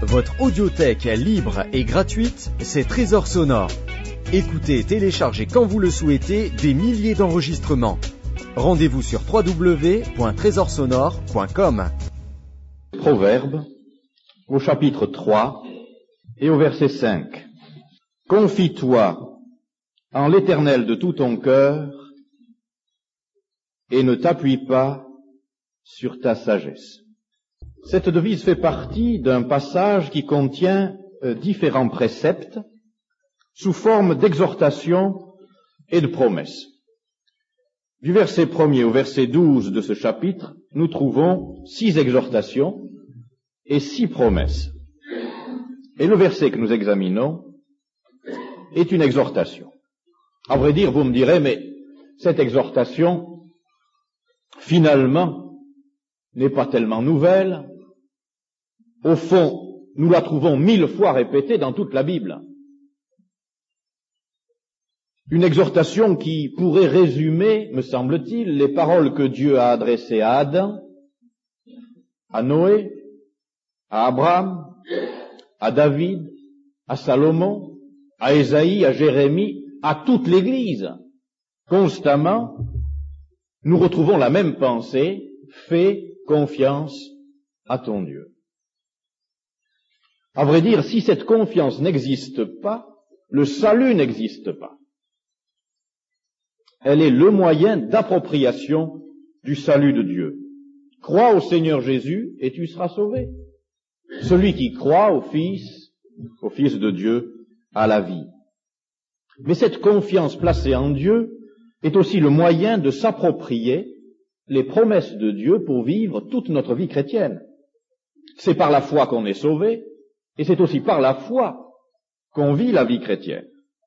Votre audiothèque libre et gratuite, c'est Trésor Sonore. Écoutez et téléchargez quand vous le souhaitez des milliers d'enregistrements. Rendez-vous sur www.trésorsonore.com. Proverbes, au chapitre 3 et au verset 5. Confie-toi en l'Éternel de tout ton cœur et ne t'appuie pas sur ta sagesse. Cette devise fait partie d'un passage qui contient différents préceptes sous forme d'exhortation et de promesses. Du verset 1er au verset 12 de ce chapitre, nous trouvons 6 exhortations et 6 promesses. Et le verset que nous examinons est une exhortation. À vrai dire, vous me direz, mais cette exhortation, finalement, n'est pas tellement nouvelle. Au fond, nous la trouvons 1000 fois répétée dans toute la Bible. Une exhortation qui pourrait résumer, me semble-t-il, les paroles que Dieu a adressées à Adam, à Noé, à Abraham, à David, à Salomon, à Ésaïe, à Jérémie, à toute l'Église. Constamment, nous retrouvons la même pensée: fais confiance à ton Dieu. À vrai dire, si cette confiance n'existe pas, le salut n'existe pas. Elle est le moyen d'appropriation du salut de Dieu. Crois au Seigneur Jésus et tu seras sauvé. Celui qui croit au Fils de Dieu, a la vie. Mais cette confiance placée en Dieu est aussi le moyen de s'approprier les promesses de Dieu pour vivre toute notre vie chrétienne. C'est par la foi qu'on est sauvé, et c'est aussi par la foi qu'on vit la vie chrétienne.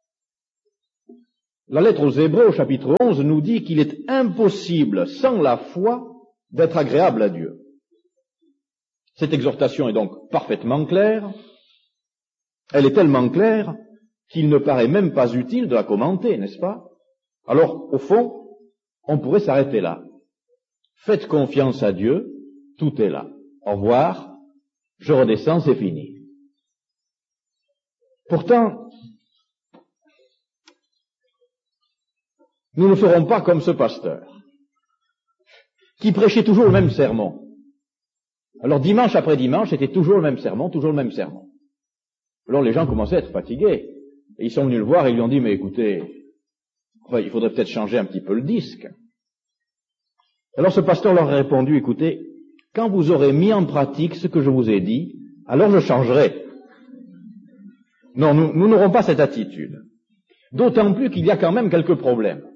La lettre aux Hébreux, au chapitre 11, nous dit qu'il est impossible, sans la foi, d'être agréable à Dieu. Cette exhortation est donc parfaitement claire. Elle est tellement claire qu'il ne paraît même pas utile de la commenter, n'est-ce pas? Alors, au fond, on pourrait s'arrêter là. Faites confiance à Dieu, tout est là. Au revoir, je redescends, c'est fini. Pourtant, nous ne ferons pas comme ce pasteur, qui prêchait toujours le même sermon. Alors dimanche après dimanche, c'était toujours le même sermon, toujours le même sermon. Alors les gens commençaient à être fatigués. Et ils sont venus le voir et ils lui ont dit, mais écoutez, il faudrait peut-être changer un petit peu le disque. Alors ce pasteur leur a répondu, écoutez, quand vous aurez mis en pratique ce que je vous ai dit, alors je changerai. Non, nous n'aurons pas cette attitude. D'autant plus qu'il y a quand même quelques problèmes.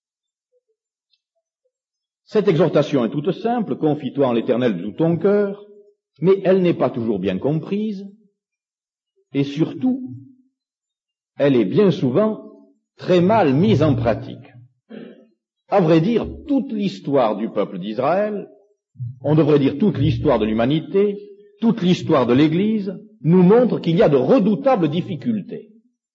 Cette exhortation est toute simple, confie-toi en l'Éternel de tout ton cœur, mais elle n'est pas toujours bien comprise, et surtout, elle est bien souvent très mal mise en pratique. À vrai dire, toute l'histoire du peuple d'Israël, on devrait dire toute l'histoire de l'humanité, toute l'histoire de l'Église, nous montre qu'il y a de redoutables difficultés.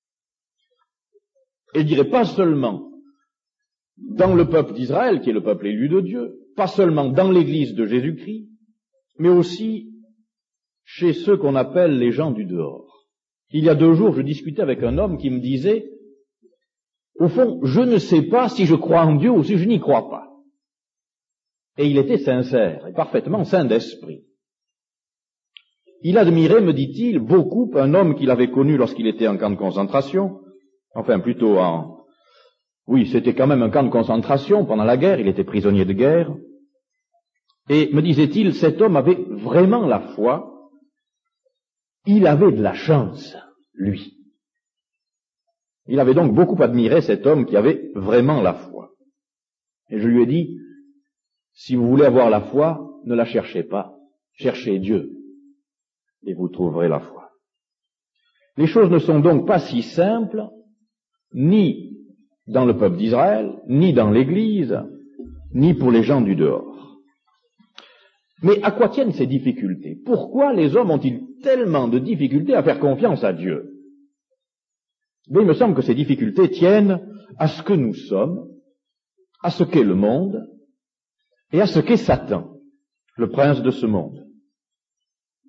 Et je dirais pas seulement dans le peuple d'Israël, qui est le peuple élu de Dieu, pas seulement dans l'Église de Jésus-Christ, mais aussi chez ceux qu'on appelle les gens du dehors. Il y a 2 jours, je discutais avec un homme qui me disait, au fond, je ne sais pas si je crois en Dieu ou si je n'y crois pas. Et il était sincère et parfaitement saint d'esprit. Il admirait, me dit-il, beaucoup un homme qu'il avait connu lorsqu'il était en camp de concentration, enfin plutôt oui, c'était quand même un camp de concentration pendant la guerre, il était prisonnier de guerre, et me disait-il, cet homme avait vraiment la foi, il avait de la chance, lui. Il avait donc beaucoup admiré cet homme qui avait vraiment la foi. Et je lui ai dit, si vous voulez avoir la foi, ne la cherchez pas, cherchez Dieu, et vous trouverez la foi. Les choses ne sont donc pas si simples, ni dans le peuple d'Israël, ni dans l'Église, ni pour les gens du dehors. Mais à quoi tiennent ces difficultés? Pourquoi les hommes ont-ils tellement de difficultés à faire confiance à Dieu? Mais il me semble que ces difficultés tiennent à ce que nous sommes, à ce qu'est le monde, et à ce qu'est Satan, le prince de ce monde.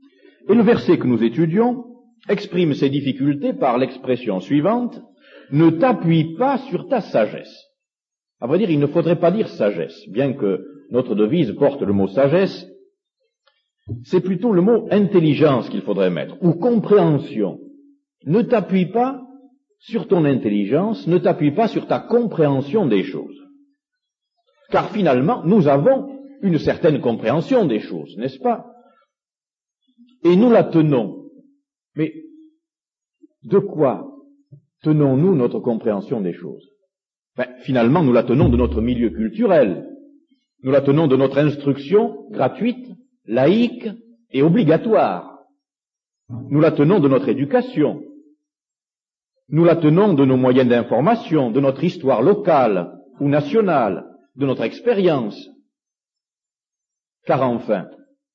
Et le verset que nous étudions exprime ces difficultés par l'expression suivante: ne t'appuie pas sur ta sagesse. À vrai dire, il ne faudrait pas dire sagesse, bien que notre devise porte le mot sagesse. C'est plutôt le mot intelligence qu'il faudrait mettre, ou compréhension. Ne t'appuie pas sur ton intelligence, ne t'appuie pas sur ta compréhension des choses. Car finalement, nous avons une certaine compréhension des choses, n'est-ce pas? Et nous la tenons. Mais de quoi tenons-nous notre compréhension des choses? Finalement, nous la tenons de notre milieu culturel. Nous la tenons de notre instruction gratuite, laïque et obligatoire. Nous la tenons de notre éducation. Nous la tenons de nos moyens d'information, de notre histoire locale ou nationale, de notre expérience. Car enfin,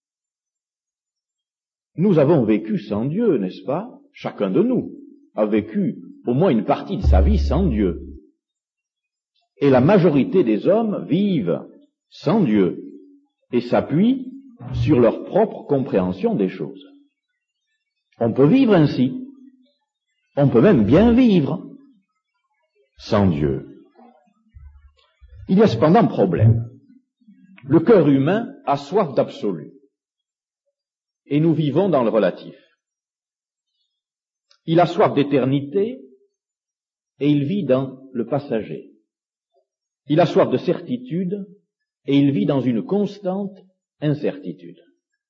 nous avons vécu sans Dieu, n'est-ce pas? Chacun de nous a vécu au moins une partie de sa vie sans Dieu. Et la majorité des hommes vivent sans Dieu et s'appuient sur leur propre compréhension des choses. On peut vivre ainsi. On peut même bien vivre sans Dieu. Il y a cependant un problème. Le cœur humain a soif d'absolu. Et nous vivons dans le relatif. Il a soif d'éternité et il vit dans le passager. Il a soif de certitude et il vit dans une constante incertitude.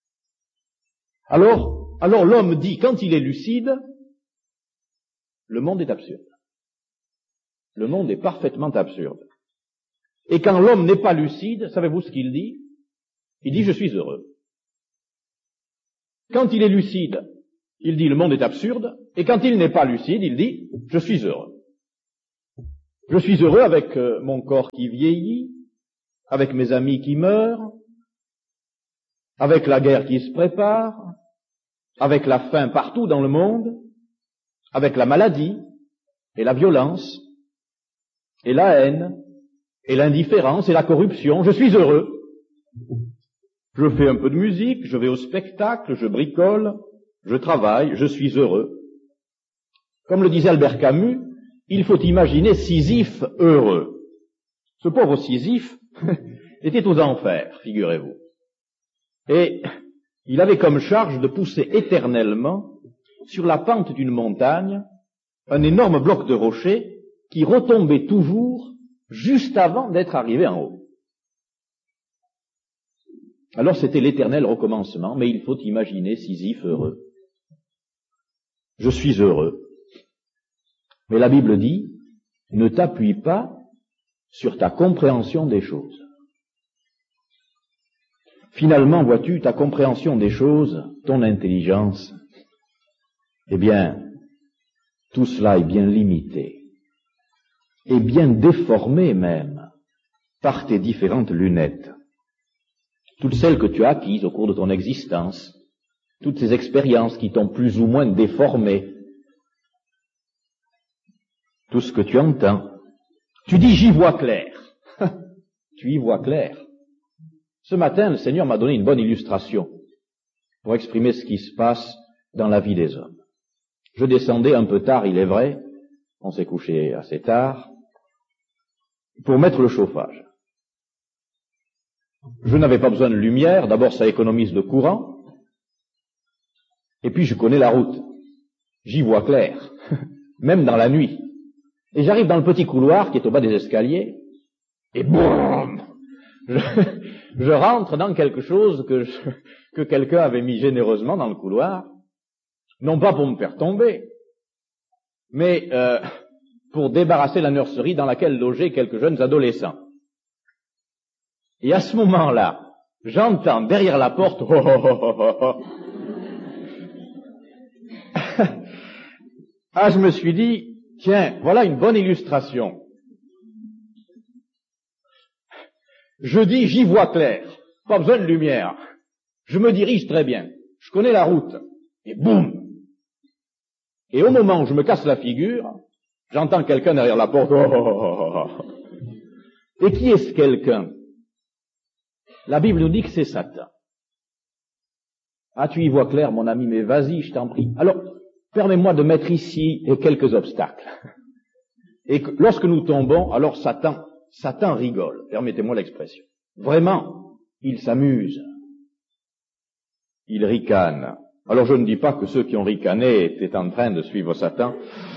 Alors l'homme dit, quand il est lucide, le monde est absurde. Le monde est parfaitement absurde. Et quand l'homme n'est pas lucide, savez-vous ce qu'il dit? Il dit, je suis heureux. Quand il est lucide, il dit, le monde est absurde. Et quand il n'est pas lucide, il dit, je suis heureux. Je suis heureux avec mon corps qui vieillit, avec mes amis qui meurent, avec la guerre qui se prépare, avec la faim partout dans le monde, avec la maladie, et la violence, et la haine, et l'indifférence, et la corruption. Je suis heureux. Je fais un peu de musique, je vais au spectacle, je bricole, je travaille, je suis heureux. Comme le disait Albert Camus, il faut imaginer Sisyphe heureux. Ce pauvre Sisyphe était aux enfers, figurez-vous. Et il avait comme charge de pousser éternellement sur la pente d'une montagne un énorme bloc de rocher qui retombait toujours juste avant d'être arrivé en haut. Alors c'était l'éternel recommencement, mais il faut imaginer Sisyphe heureux. Je suis heureux. Mais la Bible dit, ne t'appuie pas sur ta compréhension des choses. Finalement, vois-tu, ta compréhension des choses, ton intelligence, eh bien, tout cela est bien limité, et bien déformé même, par tes différentes lunettes. Toutes celles que tu as acquises au cours de ton existence, toutes ces expériences qui t'ont plus ou moins déformé, tout ce que tu entends. Tu dis, j'y vois clair. Tu y vois clair. Ce matin, le Seigneur m'a donné une bonne illustration pour exprimer ce qui se passe dans la vie des hommes. Je descendais un peu tard, il est vrai, on s'est couché assez tard, pour mettre le chauffage. Je n'avais pas besoin de lumière, d'abord ça économise de courant, et puis je connais la route. J'y vois clair, même dans la nuit. Et j'arrive dans le petit couloir qui est au bas des escaliers, et boum, je rentre dans quelque chose que quelqu'un avait mis généreusement dans le couloir, non pas pour me faire tomber, mais pour débarrasser la nurserie dans laquelle logeaient quelques jeunes adolescents. Et à ce moment-là, j'entends derrière la porte, oh, oh, oh, oh, oh. Ah, je me suis dit, tiens, voilà une bonne illustration. Je dis, j'y vois clair, pas besoin de lumière. Je me dirige très bien, je connais la route, et boum. Et au moment où je me casse la figure, j'entends quelqu'un derrière la porte, oh, oh, oh, oh. Et qui est ce quelqu'un? La Bible nous dit que c'est Satan. Ah, tu y vois clair, mon ami, mais vas-y, je t'en prie. Alors, permets-moi de mettre ici quelques obstacles. Et que, lorsque nous tombons, alors Satan rigole, permettez-moi l'expression. Vraiment, il s'amuse. Il ricane. Alors je ne dis pas que ceux qui ont ricané étaient en train de suivre Satan.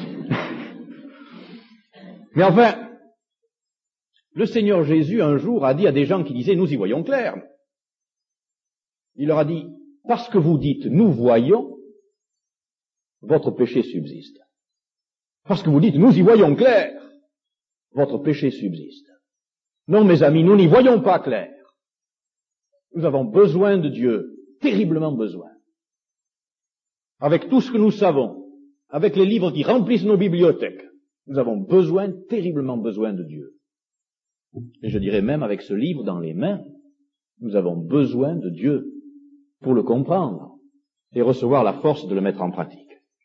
Mais enfin, le Seigneur Jésus un jour a dit à des gens qui disaient « nous y voyons clair ». Il leur a dit « parce que vous dites « nous voyons », votre péché subsiste. Parce que vous dites « nous y voyons clair », votre péché subsiste. Non, mes amis, nous n'y voyons pas clair. Nous avons besoin de Dieu, terriblement besoin. Avec tout ce que nous savons, avec les livres qui remplissent nos bibliothèques, nous avons besoin, terriblement besoin de Dieu. Et je dirais même avec ce livre dans les mains, nous avons besoin de Dieu pour le comprendre et recevoir la force de le mettre en pratique.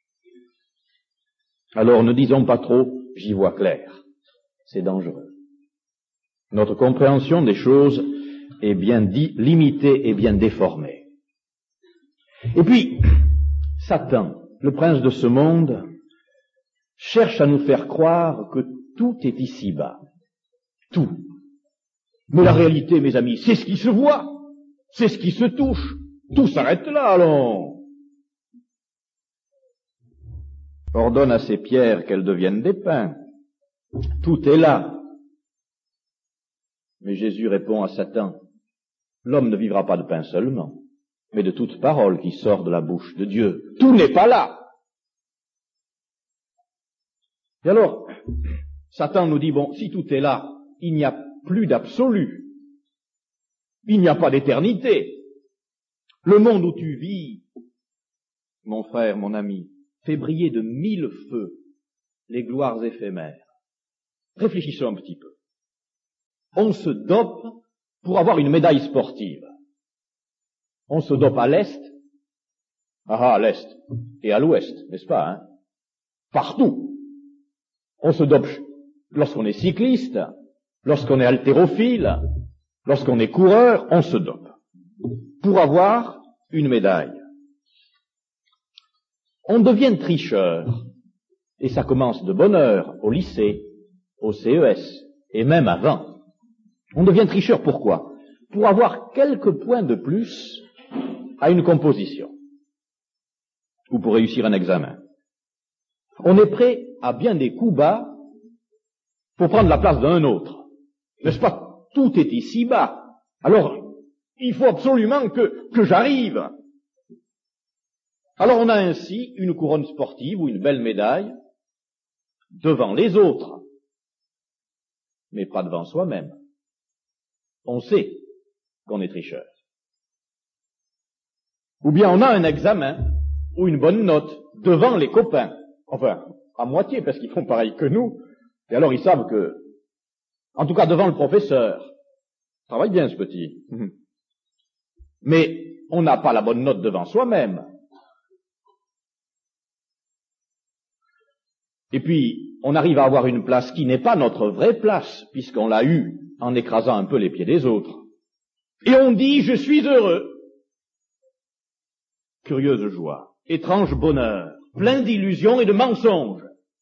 Alors ne disons pas trop « j'y vois clair ». C'est dangereux. Notre compréhension des choses est bien limitée et bien déformée. Et puis, Satan, le prince de ce monde, cherche à nous faire croire que tout est ici-bas. Tout. Mais la réalité, mes amis, c'est ce qui se voit, c'est ce qui se touche. Tout s'arrête là, allons. Ordonne à ces pierres qu'elles deviennent des pains. Tout est là. Mais Jésus répond à Satan, l'homme ne vivra pas de pain seulement, mais de toute parole qui sort de la bouche de Dieu. Tout n'est pas là. Et alors, Satan nous dit, bon, si tout est là, il n'y a plus d'absolu. Il n'y a pas d'éternité. Le monde où tu vis, mon frère, mon ami, fait briller de 1000 feux les gloires éphémères. Réfléchissons un petit peu. On se dope pour avoir une médaille sportive. On se dope à l'Est, à l'Est, et à l'Ouest, n'est-ce pas, hein? Partout. On se dope lorsqu'on est cycliste, lorsqu'on est haltérophile, lorsqu'on est coureur, on se dope pour avoir une médaille. On devient tricheur, et ça commence de bonne heure au lycée, au CES, et même avant. On devient tricheur pourquoi? Pour avoir quelques points de plus à une composition, ou pour réussir un examen. On est prêt à bien des coups bas pour prendre la place d'un autre. N'est-ce pas? Tout est ici bas. Alors, il faut absolument que j'arrive. Alors on a ainsi une couronne sportive ou une belle médaille devant les autres, mais pas devant soi-même. On sait qu'on est tricheur. Ou bien on a un examen ou une bonne note devant les copains. Enfin, à moitié, parce qu'ils font pareil que nous. Et alors ils savent que, en tout cas devant le professeur, travaille bien ce petit. Mais on n'a pas la bonne note devant soi-même. Et puis, on arrive à avoir une place qui n'est pas notre vraie place, puisqu'on l'a eue en écrasant un peu les pieds des autres. Et on dit, je suis heureux. Curieuse joie, étrange bonheur, plein d'illusions et de mensonges.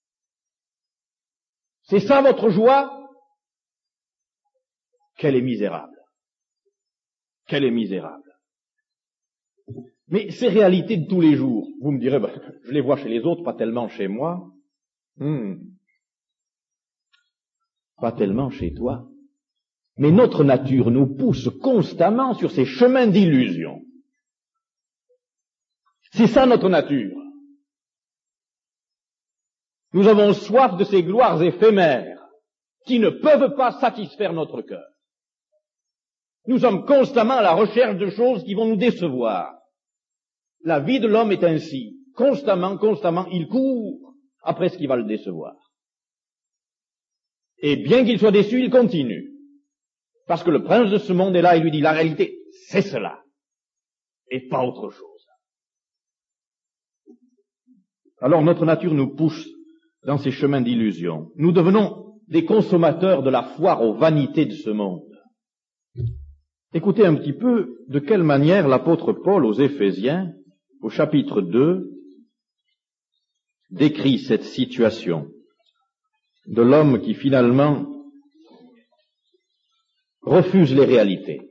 C'est ça votre joie? Qu'elle est misérable. Qu'elle est misérable. Mais ces réalités de tous les jours, vous me direz, je les vois chez les autres, pas tellement chez moi. Pas tellement chez toi. Mais notre nature nous pousse constamment sur ces chemins d'illusion. C'est ça notre nature. Nous avons soif de ces gloires éphémères qui ne peuvent pas satisfaire notre cœur. Nous sommes constamment à la recherche de choses qui vont nous décevoir. La vie de l'homme est ainsi. Constamment, il court après ce qui va le décevoir. Et bien qu'il soit déçu, il continue. Parce que le prince de ce monde est là et lui dit, la réalité, c'est cela. Et pas autre chose. Alors notre nature nous pousse dans ces chemins d'illusion. Nous devenons des consommateurs de la foire aux vanités de ce monde. Écoutez un petit peu de quelle manière l'apôtre Paul aux Éphésiens, au chapitre 2, décrit cette situation de l'homme qui finalement refuse les réalités.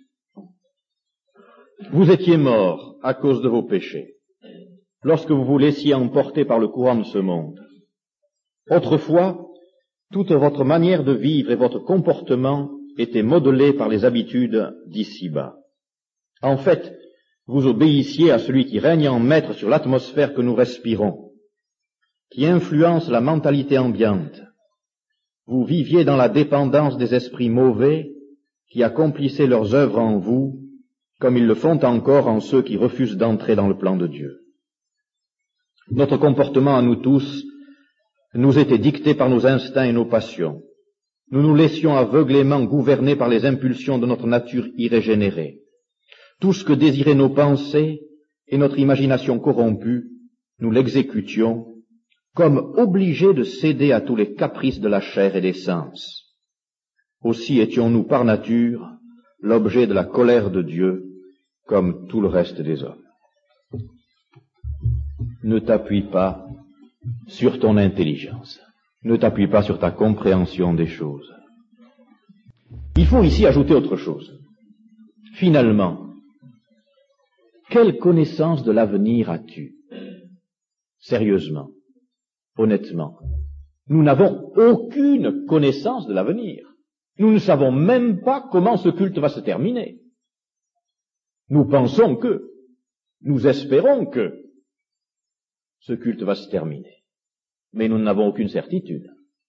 Vous étiez morts à cause de vos péchés, lorsque vous vous laissiez emporter par le courant de ce monde. Autrefois, toute votre manière de vivre et votre comportement étaient modelés par les habitudes d'ici-bas. En fait, vous obéissiez à celui qui règne en maître sur l'atmosphère que nous respirons, qui influence la mentalité ambiante. Vous viviez dans la dépendance des esprits mauvais qui accomplissaient leurs œuvres en vous, comme ils le font encore en ceux qui refusent d'entrer dans le plan de Dieu. Notre comportement à nous tous nous était dicté par nos instincts et nos passions. Nous nous laissions aveuglément gouverner par les impulsions de notre nature irrégénérée. Tout ce que désiraient nos pensées et notre imagination corrompue, nous l'exécutions, comme obligés de céder à tous les caprices de la chair et des sens. Aussi étions-nous par nature l'objet de la colère de Dieu, comme tout le reste des hommes. Ne t'appuie pas sur ton intelligence. Ne t'appuie pas sur ta compréhension des choses. Il faut ici ajouter autre chose. Finalement, quelle connaissance de l'avenir as-tu? Sérieusement, honnêtement, nous n'avons aucune connaissance de l'avenir. Nous ne savons même pas comment ce culte va se terminer. Nous pensons que, nous espérons que ce culte va se terminer. Mais nous n'avons aucune certitude.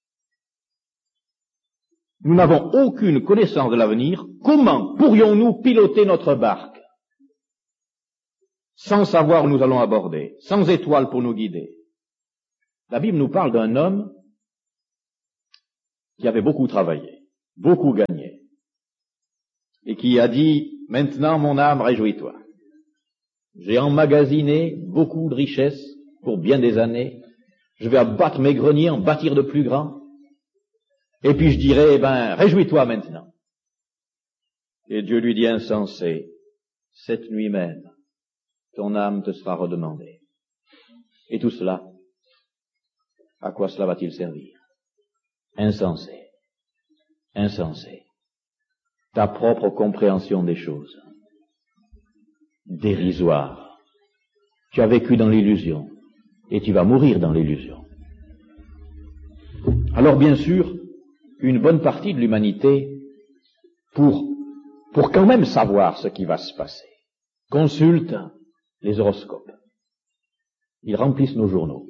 Nous n'avons aucune connaissance de l'avenir. Comment pourrions-nous piloter notre barque sans savoir où nous allons aborder, sans étoiles pour nous guider? La Bible nous parle d'un homme qui avait beaucoup travaillé, beaucoup gagné, et qui a dit, maintenant mon âme, réjouis-toi. J'ai emmagasiné beaucoup de richesses pour bien des années. Je vais abattre mes greniers, en bâtir de plus grands. Et puis je dirai, réjouis-toi maintenant. Et Dieu lui dit, insensé, cette nuit même, ton âme te sera redemandée. Et tout cela, à quoi cela va-t-il servir? Insensé. Insensé. Ta propre compréhension des choses. Dérisoire. Tu as vécu dans l'illusion. Et tu vas mourir dans l'illusion. Alors bien sûr, une bonne partie de l'humanité, pour quand même savoir ce qui va se passer, consulte les horoscopes. Ils remplissent nos journaux,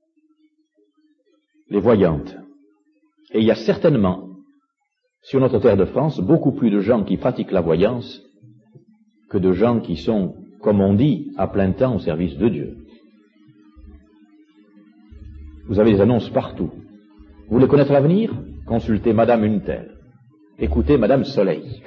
les voyantes. Et il y a certainement, sur notre terre de France, beaucoup plus de gens qui pratiquent la voyance que de gens qui sont, comme on dit, à plein temps au service de Dieu. Vous avez des annonces partout. Vous voulez connaître l'avenir? Consultez Madame Untel. Écoutez Madame Soleil.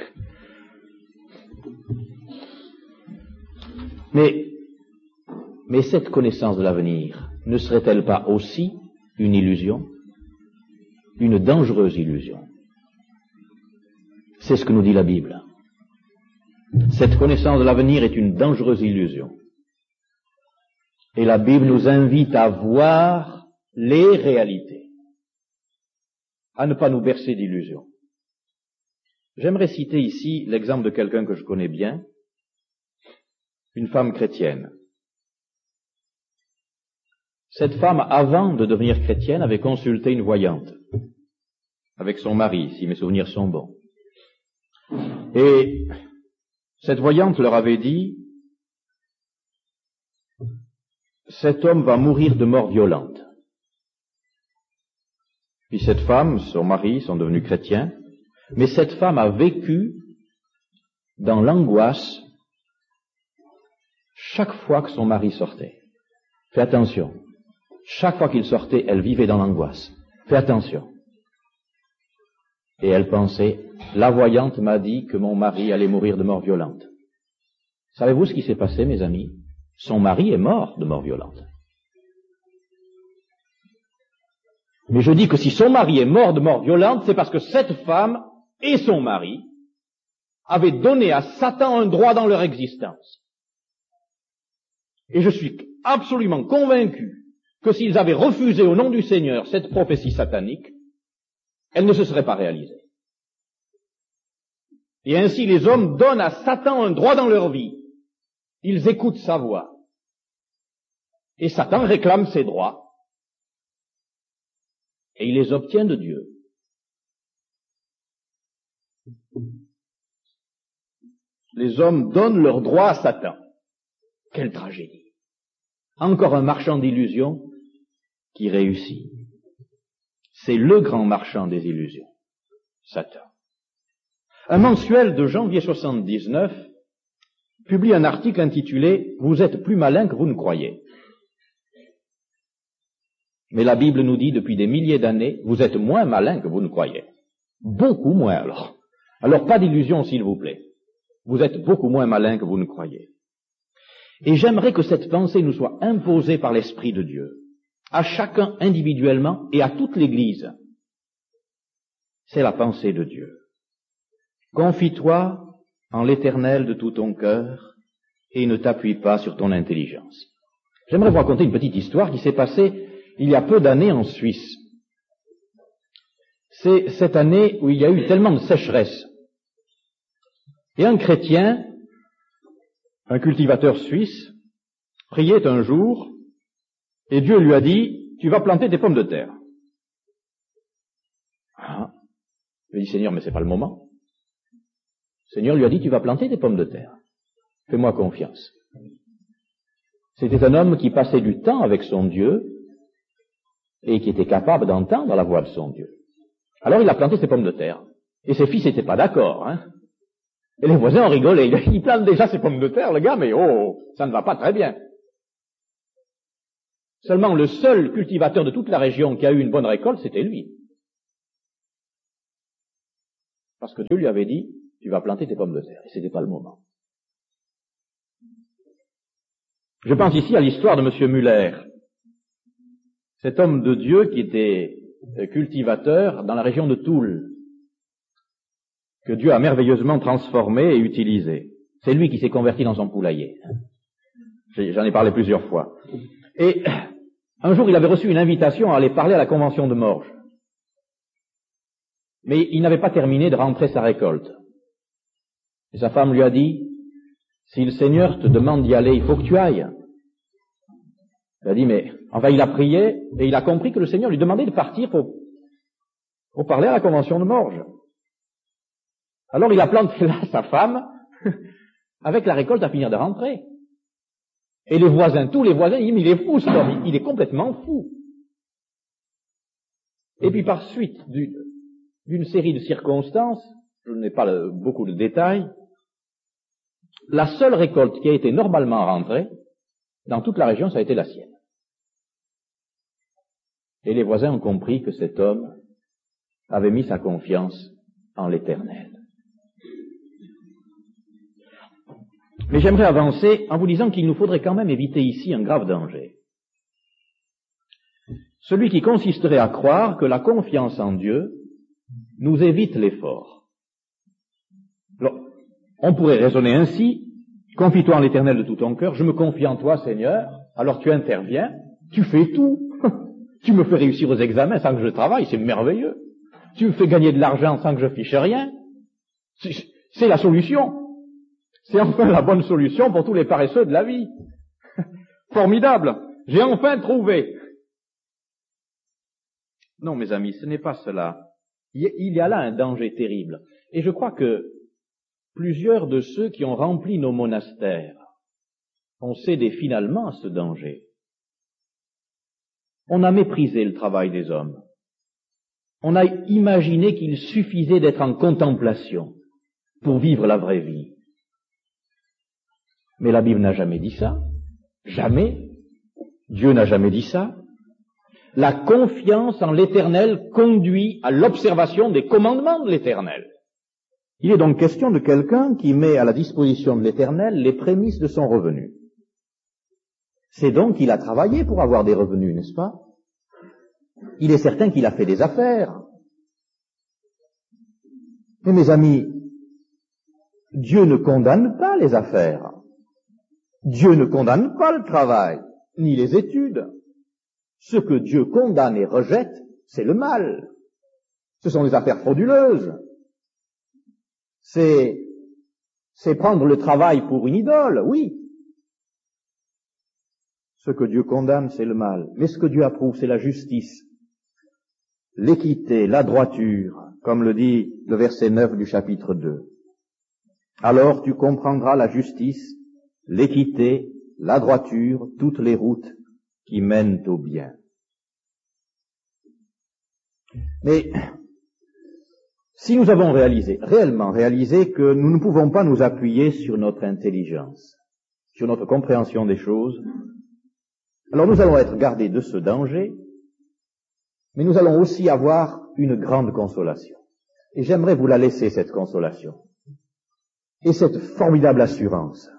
Mais cette connaissance de l'avenir ne serait-elle pas aussi une illusion? Une dangereuse illusion. C'est ce que nous dit la Bible. Cette connaissance de l'avenir est une dangereuse illusion. Et la Bible nous invite à voir les réalités, à ne pas nous bercer d'illusions. J'aimerais citer ici l'exemple de quelqu'un que je connais bien, une femme chrétienne. Cette femme, avant de devenir chrétienne, avait consulté une voyante, avec son mari, si mes souvenirs sont bons. Et cette voyante leur avait dit, cet homme va mourir de mort violente. Puis cette femme, son mari sont devenus chrétiens, mais cette femme a vécu dans l'angoisse chaque fois que son mari sortait. Fais attention. Chaque fois qu'il sortait, elle vivait dans l'angoisse. Fais attention. Et elle pensait, la voyante m'a dit que mon mari allait mourir de mort violente. Savez-vous ce qui s'est passé, mes amis? Son mari est mort de mort violente. Mais je dis que si son mari est mort de mort violente, c'est parce que cette femme et son mari avaient donné à Satan un droit dans leur existence. Et je suis absolument convaincu que s'ils avaient refusé au nom du Seigneur cette prophétie satanique, elle ne se serait pas réalisée. Et ainsi les hommes donnent à Satan un droit dans leur vie. Ils écoutent sa voix. Et Satan réclame ses droits. Et il les obtient de Dieu. Les hommes donnent leurs droits à Satan. Quelle tragédie. Encore un marchand d'illusions qui réussit. C'est le grand marchand des illusions, Satan. Un mensuel de janvier 79 publie un article intitulé « Vous êtes plus malin que vous ne croyez ». Mais la Bible nous dit depuis des milliers d'années, vous êtes moins malin que vous ne croyez. Beaucoup moins alors. Alors pas d'illusion s'il vous plaît. Vous êtes beaucoup moins malin que vous ne croyez. Et j'aimerais que cette pensée nous soit imposée par l'Esprit de Dieu, à chacun individuellement et à toute l'Église. C'est la pensée de Dieu. Confie-toi en l'Éternel de tout ton cœur et ne t'appuie pas sur ton intelligence. J'aimerais vous raconter une petite histoire qui s'est passée il y a peu d'années en Suisse. C'est cette année où il y a eu tellement de sécheresse. Et un chrétien, un cultivateur suisse, priait un jour et Dieu lui a dit, tu vas planter des pommes de terre. Ah. Il a dit, Seigneur, mais c'est pas le moment. Le Seigneur lui a dit, tu vas planter des pommes de terre. Fais-moi confiance. C'était un homme qui passait du temps avec son Dieu et qui était capable d'entendre la voix de son Dieu. Alors il a planté ses pommes de terre. Et ses fils n'étaient pas d'accord, hein. Et les voisins ont rigolé. Il plante déjà ses pommes de terre, le gars, mais oh, ça ne va pas très bien. Seulement le seul cultivateur de toute la région qui a eu une bonne récolte, c'était lui. Parce que Dieu lui avait dit, tu vas planter tes pommes de terre. Et c'était pas le moment. Je pense ici à l'histoire de M. Muller. Cet homme de Dieu qui était cultivateur dans la région de Toul, que Dieu a merveilleusement transformé et utilisé. C'est lui qui s'est converti dans son poulailler. J'en ai parlé plusieurs fois. Et un jour, il avait reçu une invitation à aller parler à la convention de Morges. Mais il n'avait pas terminé de rentrer sa récolte. Et sa femme lui a dit, si le Seigneur te demande d'y aller, il faut que tu ailles. Il a dit, mais, enfin, il a prié et il a compris que le Seigneur lui demandait de partir pour parler à la convention de Morges. Alors il a planté là sa femme, avec la récolte à finir de rentrer. Et les voisins, tous les voisins, ils disent, mais il est fou cet homme, il est complètement fou. Et puis par suite d'une série de circonstances, je n'ai pas beaucoup de détails, la seule récolte qui a été normalement rentrée, dans toute la région, ça a été la sienne. Et les voisins ont compris que cet homme avait mis sa confiance en l'Éternel. Mais j'aimerais avancer en vous disant qu'il nous faudrait quand même éviter ici un grave danger. Celui qui consisterait à croire que la confiance en Dieu nous évite l'effort. Alors, on pourrait raisonner ainsi, confie-toi en l'Éternel de tout ton cœur, je me confie en toi, Seigneur, alors tu interviens, tu fais tout. Tu me fais réussir aux examens sans que je travaille, c'est merveilleux. Tu me fais gagner de l'argent sans que je fiche rien. C'est la solution. C'est enfin la bonne solution pour tous les paresseux de la vie. Formidable. J'ai enfin trouvé. Non, mes amis, ce n'est pas cela. Il y a là un danger terrible. Et je crois que plusieurs de ceux qui ont rempli nos monastères ont cédé finalement à ce danger. On a méprisé le travail des hommes. On a imaginé qu'il suffisait d'être en contemplation pour vivre la vraie vie. Mais la Bible n'a jamais dit ça. Jamais. Dieu n'a jamais dit ça. La confiance en l'Éternel conduit à l'observation des commandements de l'Éternel. Il est donc question de quelqu'un qui met à la disposition de l'Éternel les prémices de son revenu. C'est donc qu'il a travaillé pour avoir des revenus, n'est-ce pas? Il est certain qu'il a fait des affaires. Mais mes amis, Dieu ne condamne pas les affaires. Dieu ne condamne pas le travail, ni les études. Ce que Dieu condamne et rejette, c'est le mal. Ce sont les affaires frauduleuses. C'est prendre le travail pour une idole, oui. Ce que Dieu condamne, c'est le mal. Mais ce que Dieu approuve, c'est la justice, l'équité, la droiture, comme le dit le verset 9 du chapitre 2. Alors tu comprendras la justice, l'équité, la droiture, toutes les routes qui mènent au bien. Mais si nous avons réellement réalisé que nous ne pouvons pas nous appuyer sur notre intelligence, sur notre compréhension des choses, alors nous allons être gardés de ce danger, mais nous allons aussi avoir une grande consolation. Et j'aimerais vous la laisser, cette consolation. Et cette formidable assurance.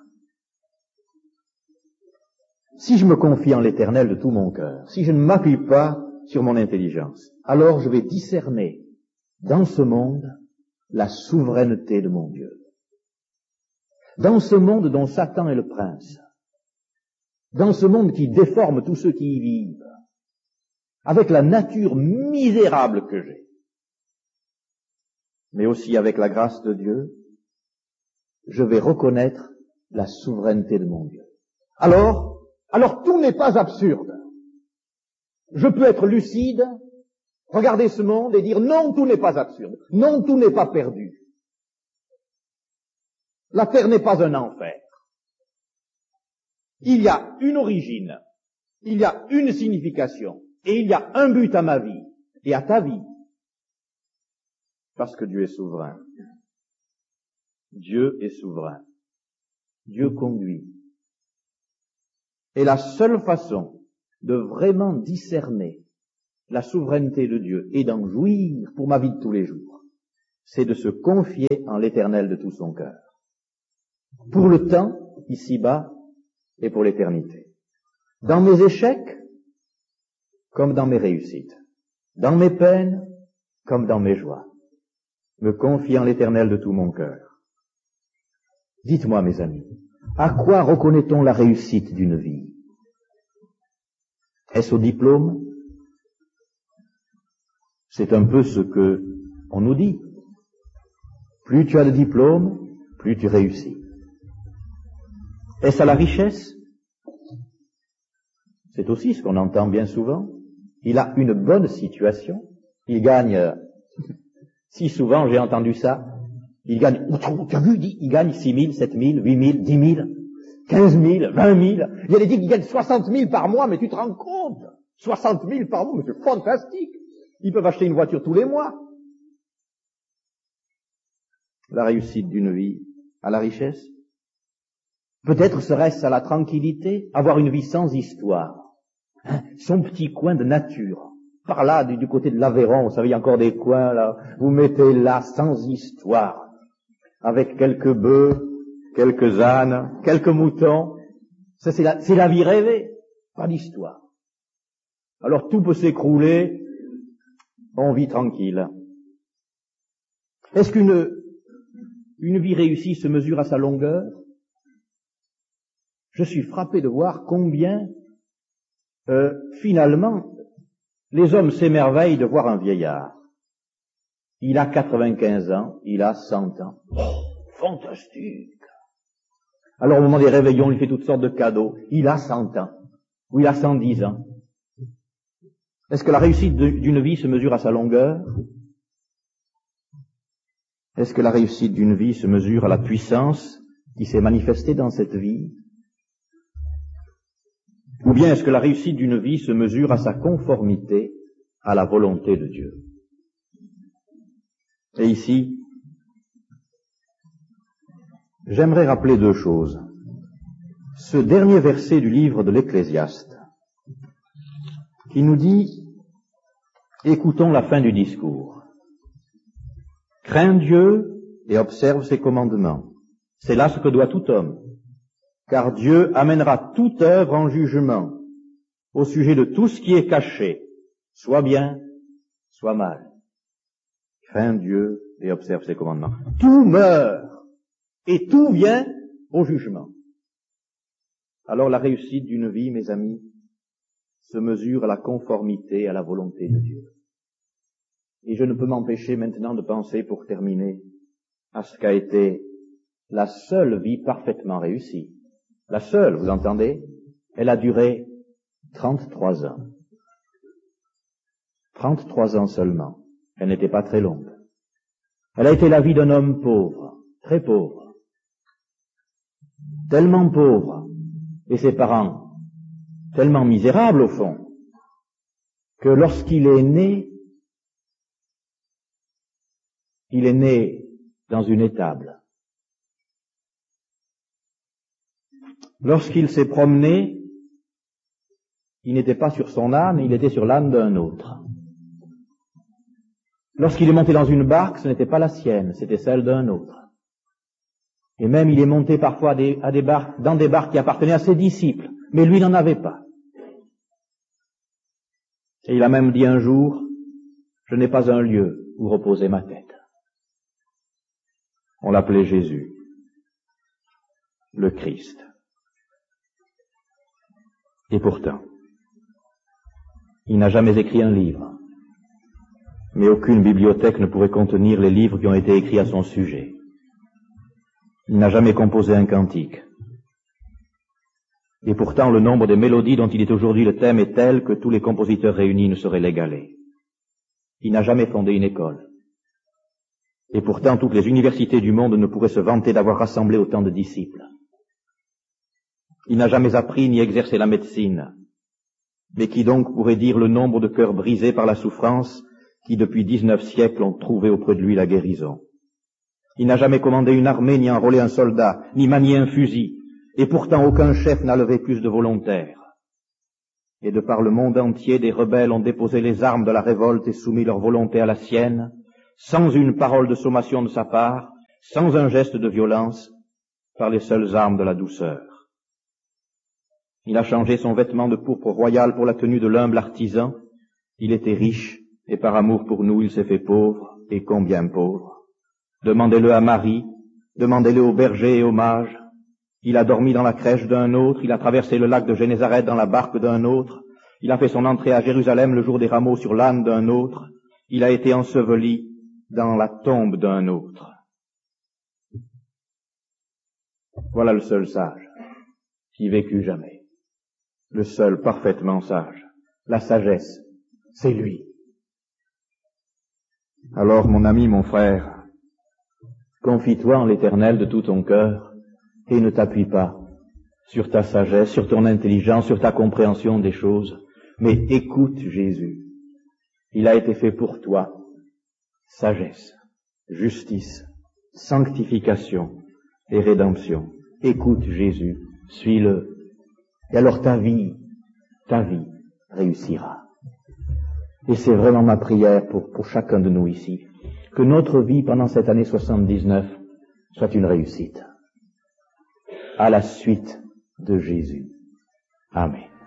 Si je me confie en l'Éternel de tout mon cœur, si je ne m'appuie pas sur mon intelligence, alors je vais discerner dans ce monde la souveraineté de mon Dieu. Dans ce monde dont Satan est le prince, dans ce monde qui déforme tous ceux qui y vivent, avec la nature misérable que j'ai, mais aussi avec la grâce de Dieu, je vais reconnaître la souveraineté de mon Dieu. Alors tout n'est pas absurde. Je peux être lucide, regarder ce monde et dire non, tout n'est pas absurde. Non, tout n'est pas perdu. La terre n'est pas un enfer. Il y a une origine, il y a une signification, et il y a un but à ma vie et à ta vie. Parce que Dieu est souverain. Dieu est souverain. Dieu conduit. Et la seule façon de vraiment discerner la souveraineté de Dieu et d'en jouir pour ma vie de tous les jours, c'est de se confier en l'Éternel de tout son cœur. Pour le temps, ici-bas, et pour l'éternité. Dans mes échecs, comme dans mes réussites. Dans mes peines, comme dans mes joies. Me confier en l'Éternel de tout mon cœur. Dites-moi, mes amis, à quoi reconnaît-on la réussite d'une vie? Est-ce au diplôme? C'est un peu ce que on nous dit. Plus tu as de diplôme, plus tu réussis. Est-ce à la richesse? C'est aussi ce qu'on entend bien souvent. Il a une bonne situation. Il gagne, si souvent j'ai entendu ça, il gagne, tu as vu, il gagne 6 000, 7 000, 8 000, 10 000, 15 000, 20 000. Il y a des qui gagnent 60 000 par mois, mais tu te rends compte? 60 000 par mois, mais c'est fantastique. Ils peuvent acheter une voiture tous les mois. La réussite d'une vie à la richesse? Peut-être serait-ce à la tranquillité, avoir une vie sans histoire. Son petit coin de nature. Par là, du côté de l'Aveyron, vous savez, il y a encore des coins, là, vous mettez là, sans histoire. Avec quelques bœufs, quelques ânes, quelques moutons. Ça, c'est la vie rêvée. Pas d'histoire. Alors tout peut s'écrouler, on vit tranquille. Est-ce qu'une vie réussie se mesure à sa longueur? Je suis frappé de voir combien, finalement, les hommes s'émerveillent de voir un vieillard. Il a 95 ans, il a 100 ans. Oh, fantastique! Alors au moment des réveillons, il fait toutes sortes de cadeaux. Il a 100 ans, ou il a 110 ans. Est-ce que la réussite d'une vie se mesure à sa longueur? Est-ce que la réussite d'une vie se mesure à la puissance qui s'est manifestée dans cette vie? Ou bien est-ce que la réussite d'une vie se mesure à sa conformité à la volonté de Dieu? Et ici, j'aimerais rappeler deux choses. Ce dernier verset du livre de l'Ecclésiaste, qui nous dit, écoutons la fin du discours. Crains Dieu et observe ses commandements. C'est là ce que doit tout homme. Car Dieu amènera toute œuvre en jugement au sujet de tout ce qui est caché, soit bien, soit mal. Crains Dieu et observe ses commandements. Tout meurt. Et tout vient au jugement. Alors la réussite d'une vie, mes amis, se mesure à la conformité à la volonté de Dieu. Et je ne peux m'empêcher maintenant de penser, pour terminer, à ce qu'a été la seule vie parfaitement réussie. La seule, vous entendez? Elle a duré 33 ans. 33 ans seulement. Elle n'était pas très longue. Elle a été la vie d'un homme pauvre, très pauvre. Tellement pauvre, et ses parents tellement misérables au fond, que lorsqu'il est né dans une étable. Lorsqu'il s'est promené, il n'était pas sur son âne, il était sur l'âne d'un autre. Lorsqu'il est monté dans une barque, ce n'était pas la sienne, c'était celle d'un autre. Et même il est monté parfois dans des barques qui appartenaient à ses disciples, mais lui n'en avait pas. Et il a même dit un jour, je n'ai pas un lieu où reposer ma tête. On l'appelait Jésus, le Christ. Et pourtant, il n'a jamais écrit un livre, mais aucune bibliothèque ne pourrait contenir les livres qui ont été écrits à son sujet. Il n'a jamais composé un cantique. Et pourtant, le nombre des mélodies dont il est aujourd'hui le thème est tel que tous les compositeurs réunis ne sauraient l'égaler. Il n'a jamais fondé une école. Et pourtant, toutes les universités du monde ne pourraient se vanter d'avoir rassemblé autant de disciples. Il n'a jamais appris ni exercé la médecine. Mais qui donc pourrait dire le nombre de cœurs brisés par la souffrance qui, depuis 19 siècles, ont trouvé auprès de lui la guérison? Il n'a jamais commandé une armée, ni enrôlé un soldat, ni manié un fusil. Et pourtant, aucun chef n'a levé plus de volontaires. Et de par le monde entier, des rebelles ont déposé les armes de la révolte et soumis leur volonté à la sienne, sans une parole de sommation de sa part, sans un geste de violence, par les seules armes de la douceur. Il a changé son vêtement de pourpre royal pour la tenue de l'humble artisan. Il était riche, et par amour pour nous, il s'est fait pauvre, et combien pauvre. Demandez-le à Marie, demandez-le aux bergers et aux mages. Il a dormi dans la crèche d'un autre, il a traversé le lac de Génézareth dans la barque d'un autre, il a fait son entrée à Jérusalem le jour des rameaux sur l'âne d'un autre, il a été enseveli dans la tombe d'un autre. Voilà le seul sage qui vécut jamais. Le seul parfaitement sage. La sagesse, c'est lui. Alors, mon ami, mon frère, confie-toi en l'Éternel de tout ton cœur et ne t'appuie pas sur ta sagesse, sur ton intelligence, sur ta compréhension des choses, mais écoute Jésus. Il a été fait pour toi sagesse, justice, sanctification et rédemption. Écoute Jésus, suis-le, et alors ta vie réussira. Et c'est vraiment ma prière pour chacun de nous ici, que notre vie pendant cette année 79 soit une réussite, à la suite de Jésus. Amen.